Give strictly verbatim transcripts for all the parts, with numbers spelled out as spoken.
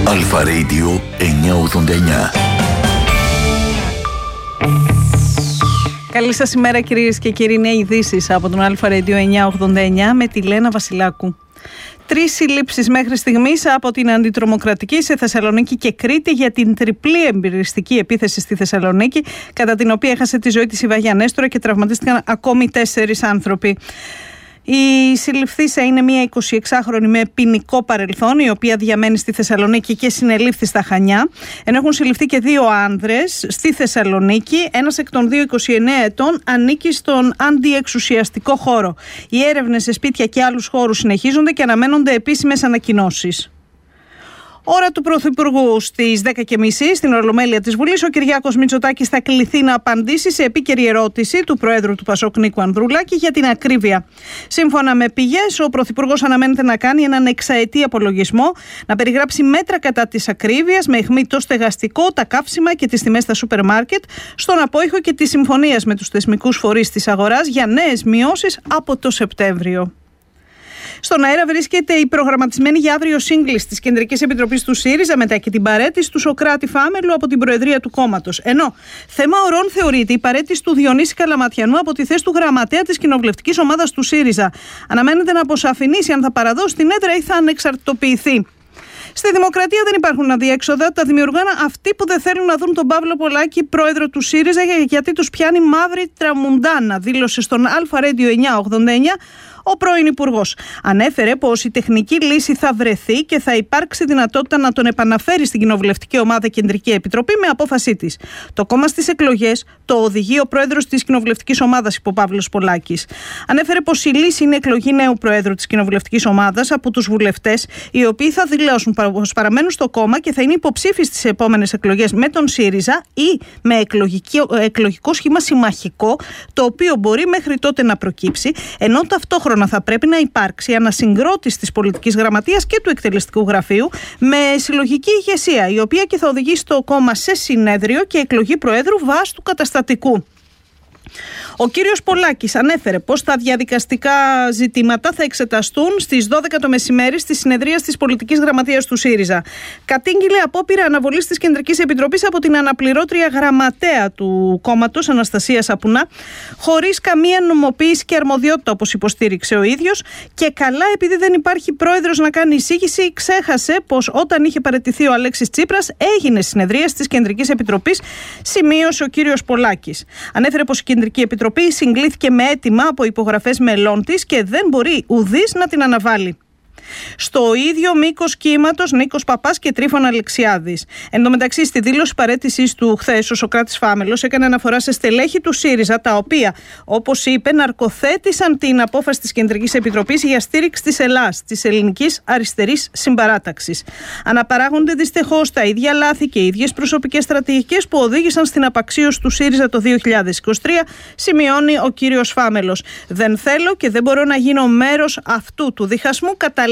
Αλφα Radio εννιακόσια ογδόντα εννιά. Καλή σας ημέρα κυρίες και κύριοι, νέες ειδήσεις από τον Αλφα Radio εννιακόσια ογδόντα εννιά με τη Λένα Βασιλάκου. Τρεις συλλήψεις μέχρι στιγμής από την Αντιτρομοκρατική σε Θεσσαλονίκη και Κρήτη για την τριπλή εμπειριστική επίθεση στη Θεσσαλονίκη, κατά την οποία έχασε τη ζωή της η Βαγία Νέστορα και τραυματίστηκαν ακόμη τέσσερις άνθρωποι. Η συλληφθήσα είναι μια εικοσιεξάχρονη με ποινικό παρελθόν, η οποία διαμένει στη Θεσσαλονίκη και συνελήφθη στα Χανιά, ενώ έχουν συλληφθεί και δύο άνδρες στη Θεσσαλονίκη. Ένας εκ των δύο, είκοσι εννέα ετών, ανήκει στον αντιεξουσιαστικό χώρο. Οι έρευνες σε σπίτια και άλλους χώρους συνεχίζονται και αναμένονται επίσημες ανακοινώσεις. Ώρα του Πρωθυπουργού στις δέκα και μισή στην Ολομέλεια της Βουλής, ο Κυριάκος Μητσοτάκης θα κληθεί να απαντήσει σε επίκαιρη ερώτηση του Προέδρου του Πασόκ Νίκου Ανδρουλάκη για την ακρίβεια. Σύμφωνα με πηγές, ο Πρωθυπουργός αναμένεται να κάνει έναν εξαετή απολογισμό, να περιγράψει μέτρα κατά της ακρίβειας με αιχμή το στεγαστικό, τα καύσιμα και τις τιμές στα σούπερ μάρκετ, στον απόϊχο και της συμφωνίας με τους θεσμικούς φορείς της αγοράς για νέες μειώσεις από το Σεπτέμβριο. Στον αέρα βρίσκεται η προγραμματισμένη για αύριο σύγκληση της Κεντρικής Επιτροπής του ΣΥΡΙΖΑ μετά και την παραίτηση του Σωκράτη Φάμελου από την Προεδρία του κόμματος. Ενώ θέμα ορών θεωρείται η παραίτηση του Διονύση Καλαματιανού από τη θέση του γραμματέα της κοινοβουλευτικής ομάδας του ΣΥΡΙΖΑ. Αναμένεται να αποσαφηνίσει αν θα παραδώσει την έδρα ή θα ανεξαρτητοποιηθεί. Στη Δημοκρατία δεν υπάρχουν αδιέξοδα. Τα δημιουργούν αυτοί που δεν θέλουν να δουν τον Παύλο Πολάκη πρόεδρο του ΣΥΡΙΖΑ, γιατί τους πιάνει μαύρη τραμουντάνα, δήλωσε στον Αλφα Radio εννιακόσια ογδόντα εννιά ο πρώην Υπουργός. Ανέφερε πως η τεχνική λύση θα βρεθεί και θα υπάρξει δυνατότητα να τον επαναφέρει στην Κοινοβουλευτική Ομάδα Κεντρική Επιτροπή με απόφασή της. Το κόμμα στις εκλογές το οδηγεί ο πρόεδρος της Κοινοβουλευτικής Ομάδας, είπε ο Παύλος Πολάκης. Ανέφερε πως η λύση είναι εκλογή νέου πρόεδρου της Κοινοβουλευτικής Ομάδας από τους βουλευτές, οι οποίοι θα δηλώσουν πως παραμένουν στο κόμμα και θα είναι υποψήφιοι στις επόμενες εκλογές με τον ΣΥΡΙΖΑ ή με εκλογικό σχήμα συμμαχικό, το οποίο μπορεί μέχρι τότε να προκύψει, ενώ ταυτόχρονα θα πρέπει να υπάρξει ανασυγκρότηση της πολιτικής γραμματείας και του εκτελεστικού γραφείου με συλλογική ηγεσία, η οποία και θα οδηγήσει το κόμμα σε συνέδριο και εκλογή προέδρου βάσει του καταστατικού. Ο κύριος Πολάκης ανέφερε πως τα διαδικαστικά ζητήματα θα εξεταστούν στις δώδεκα το μεσημέρι στη συνεδρία της πολιτικής γραμματείας του ΣΥΡΙΖΑ. Κατήγγειλε απόπειρα αναβολής της Κεντρικής Επιτροπής από την αναπληρώτρια γραμματέα του κόμματος, Αναστασία Σαπουνά, χωρίς καμία νομοποίηση και αρμοδιότητα, όπως υποστήριξε ο ίδιος, και καλά επειδή δεν υπάρχει πρόεδρος να κάνει εισήγηση, ξέχασε πως όταν είχε παραιτηθεί ο Αλέξης Τσίπρας έγινε συνεδρία της Κεντρικής Επιτροπής, σημείωσε ο κύριος Πολάκης. Ανέφερε πως η Κεντρική Επιτροπή συγκλήθηκε με αίτημα από υπογραφές μελών της και δεν μπορεί ουδής να την αναβάλει. Στο ίδιο μήκος κύματος Νίκος Παπάς και Τρίφων Αλεξιάδης. Εν τω μεταξύ, στη δήλωση παραίτησης του χθες, ο Σωκράτης Φάμελος έκανε αναφορά σε στελέχη του ΣΥΡΙΖΑ, τα οποία, όπως είπε, ναρκοθέτησαν την απόφαση της Κεντρικής Επιτροπής για στήριξη της ΕΛΑΣ, της Ελληνικής Αριστερής Συμπαράταξης. Αναπαράγονται δυστυχώς τα ίδια λάθη και οι ίδιες προσωπικές στρατηγικές που οδήγησαν στην απαξίωση του ΣΥΡΙΖΑ το δύο χιλιάδες είκοσι τρία, σημειώνει ο κύριος Φάμελος. Δεν θέλω και δεν μπορώ να γίνω μέρος αυτού του διχασμού, καταλήγει.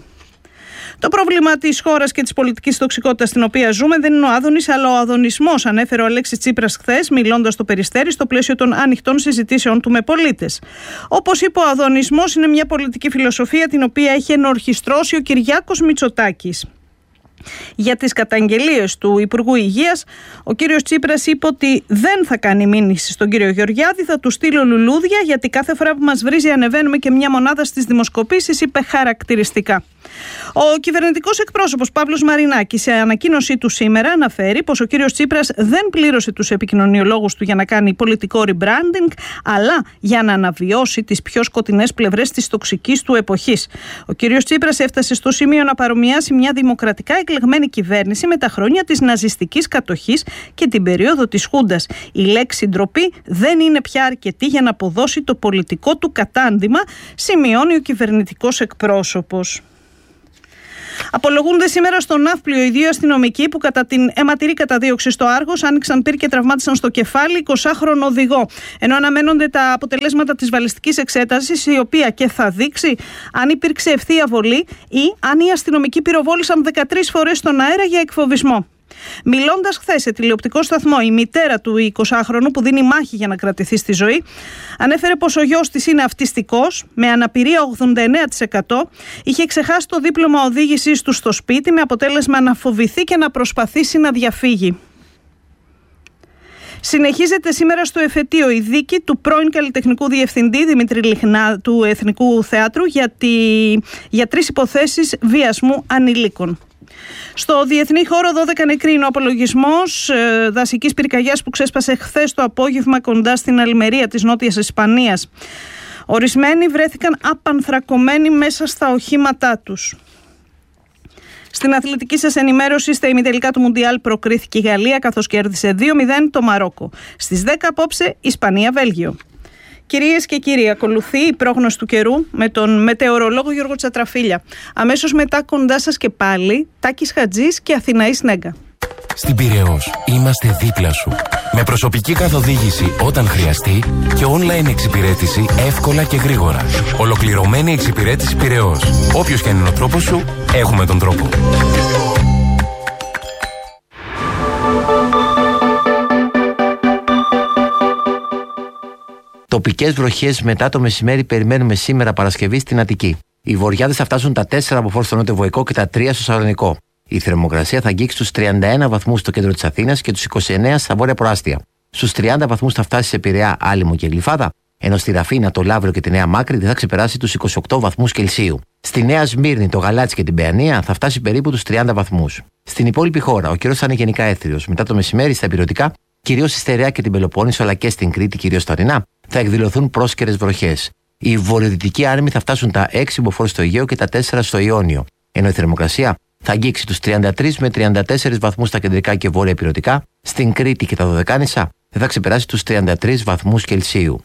Το πρόβλημα της χώρας και της πολιτικής τοξικότητας στην οποία ζούμε δεν είναι ο Άδωνης, αλλά ο αδωνισμός, ανέφερε ο Αλέξης Τσίπρας χθες, μιλώντας στο Περιστέρι στο πλαίσιο των ανοιχτών συζητήσεων του με πολίτες. Όπως είπε, ο αδωνισμός είναι μια πολιτική φιλοσοφία την οποία έχει ενορχιστρώσει ο Κυριάκος Μητσοτάκης. Για τις καταγγελίες του Υπουργού Υγείας, ο κύριος Τσίπρας είπε ότι δεν θα κάνει μήνυση στον κύριο Γεωργιάδη, θα του στείλω λουλούδια, γιατί κάθε φορά που μας βρίζει ανεβαίνουμε και μια μονάδα στις δημοσκοπήσεις, είπε χαρακτηριστικά. Ο κυβερνητικός εκπρόσωπος Παύλος Μαρινάκης σε ανακοίνωσή του σήμερα αναφέρει πως ο κύριος Τσίπρας δεν πλήρωσε τους επικοινωνιολόγους του για να κάνει πολιτικό rebranding, αλλά για να αναβιώσει τις πιο σκοτεινές πλευρές της τοξικής του εποχής. Ο κύριος Τσίπρας έφτασε στο σημείο να παρομοιάσει μια δημοκρατικά εκλεγμένη κυβέρνηση με τα χρόνια της ναζιστικής κατοχής και την περίοδο της Χούντας. Η λέξη ντροπή δεν είναι πια αρκετή για να αποδώσει το πολιτικό του κατάντημα, σημειώνει ο κυβερνητικός εκπρόσωπος. Απολογούνται σήμερα στο Ναύπλιο οι δύο αστυνομικοί που κατά την αιματηρή καταδίωξη στο Άργος άνοιξαν πυρ και τραυμάτισαν στο κεφάλι εικοσάχρονο οδηγό. Ενώ αναμένονται τα αποτελέσματα της βαλιστικής εξέτασης, η οποία και θα δείξει αν υπήρξε ευθεία βολή ή αν οι αστυνομικοί πυροβόλησαν δεκατρείς φορές στον αέρα για εκφοβισμό. Μιλώντας χθες σε τηλεοπτικό σταθμό, η μητέρα του εικοσάχρονου που δίνει μάχη για να κρατηθεί στη ζωή, ανέφερε πως ο γιος της είναι αυτιστικός, με αναπηρία ογδόντα εννέα τοις εκατό, είχε ξεχάσει το δίπλωμα οδήγησης του στο σπίτι, με αποτέλεσμα να φοβηθεί και να προσπαθήσει να διαφύγει. Συνεχίζεται σήμερα στο εφετείο η δίκη του πρώην καλλιτεχνικού διευθυντή Δημήτρη Λιχνά του Εθνικού Θεάτρου για, τη... για τρεις υποθέσεις βιασμού ανηλίκων. Στο διεθνή χώρο, δώδεκα νεκροί είναι ο απολογισμός ε, δασικής πυρκαγιάς που ξέσπασε χθες το απόγευμα κοντά στην Αλμερία της Νότιας Ισπανίας. Ορισμένοι βρέθηκαν απανθρακωμένοι μέσα στα οχήματά τους. Στην αθλητική σας ενημέρωση, στα ημιτελικά του Μουντιάλ προκρίθηκε η Γαλλία, καθώς κέρδισε δύο μηδέν το Μαρόκο. Στις δέκα απόψε Ισπανία-Βέλγιο. Κυρίες και κύριοι, ακολουθεί η πρόγνωση του καιρού με τον μετεωρολόγο Γιώργο Τσατραφίλια. Αμέσως μετά κοντά σας και πάλι Τάκης Χατζής και Αθηναής Νέγκα. Στην Πειραιώς είμαστε δίπλα σου. Με προσωπική καθοδήγηση όταν χρειαστεί και online εξυπηρέτηση εύκολα και γρήγορα. Ολοκληρωμένη εξυπηρέτηση Πειραιώς. Όποιος και αν είναι ο τρόπος σου, έχουμε τον τρόπο. Τοπικές βροχές μετά το μεσημέρι περιμένουμε σήμερα Παρασκευή στην Αττική. Οι βοριάδες θα φτάσουν τα τέσσερα από φόρ στο Νότιο Βοϊκό και τα τρία στο Σαλονικό. Η θερμοκρασία θα αγγίξει στους τριάντα ένα βαθμούς στο κέντρο της Αθήνας και τους είκοσι εννέα στα βόρεια προάστια. Στους τριάντα βαθμούς θα φτάσει σε Πειραιά, Άλυμο και Γλυφάδα, ενώ στη Ραφίνα, το Λαύριο και τη Νέα Μάκρη δεν θα ξεπεράσει τους είκοσι οκτώ βαθμούς Κελσίου. Στη Νέα Σμύρνη, το Γαλάτσι και την Παιανία θα φτάσει περίπου τους τριάντα βαθμούς. Στην υπόλοιπη χώρα, ο καιρός θα είναι γενικά έθριος. Μετά το μεσημέρι, στα ηπειρωτικά, κυρίως στη Στερεά και την Πελοπόννησο, αλλά και στην Κρήτη, κυρίως στα ορεινά, θα εκδηλωθούν πρόσκαιρες βροχές. Οι βορειοδυτικοί άρμοι θα φτάσουν τα έξι μποφόρ στο Αιγαίο και τα τέσσερα στο Ιόνιο, ενώ η θερμοκρασία θα αγγίξει τους τριάντα τρεις με τριάντα τέσσερις βαθμούς στα κεντρικά και βόρεια ηπειρωτικά, στην Κρήτη και τα Δωδεκάνησα δεν θα ξεπεράσει τους τριάντα τρεις βαθμούς Κελσίου.